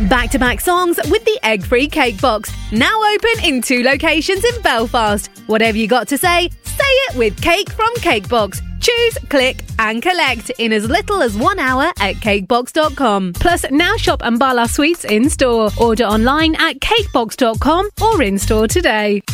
Back-to-back songs with the egg-free cake box. Now open in 2 locations in Belfast. Whatever you got to say it with Cake from Cakebox. Choose, click and collect in as little as 1 hour at cakebox.com. Plus, now shop Ambala Sweets in-store. Order online at cakebox.com or in-store today.